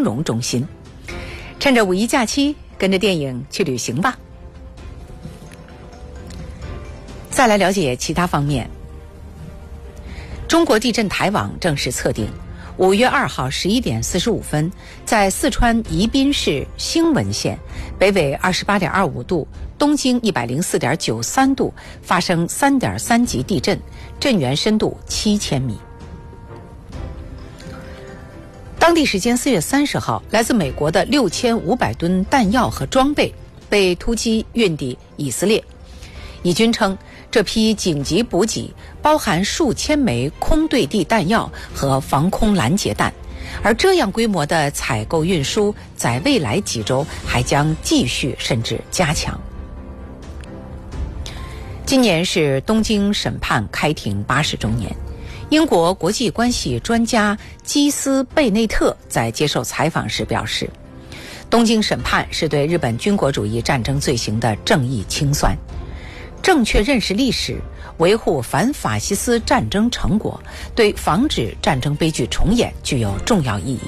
金融中心。趁着五一假期，跟着电影去旅行吧。再来了解其他方面。中国地震台网正式测定，5月2号11点45分，在四川宜宾市兴文县北纬28.25度、东经104.93度发生3.3级地震，震源深度7000米。当地时间4月30号，来自美国的6500吨弹药和装备被突击运抵以色列。以军称，这批紧急补给包含数千枚空对地弹药和防空拦截弹，而这样规模的采购运输在未来几周还将继续甚至加强。今年是东京审判开庭80周年。英国国际关系专家基斯贝内特在接受采访时表示，东京审判是对日本军国主义战争罪行的正义清算。正确认识历史，维护反法西斯战争成果，对防止战争悲剧重演具有重要意义。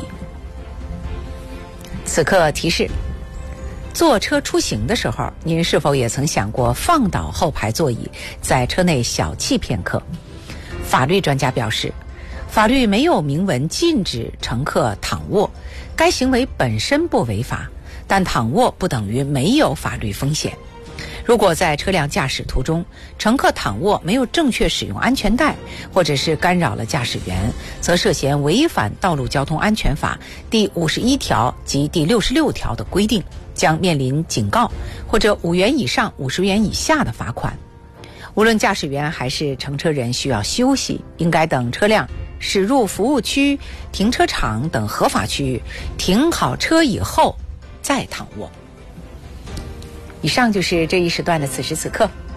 此刻提示：坐车出行的时候，您是否也曾想过放倒后排座椅，在车内小憩片刻？法律专家表示，法律没有明文禁止乘客躺卧，该行为本身不违法，但躺卧不等于没有法律风险。如果在车辆驾驶途中，乘客躺卧没有正确使用安全带，或者是干扰了驾驶员，则涉嫌违反《道路交通安全法》第51条及第66条的规定，将面临警告或者5元以上50元以下的罚款。无论驾驶员还是乘车人需要休息，应该等车辆驶入服务区、停车场等合法区域，停好车以后再躺卧。以上就是这一时段的此时此刻，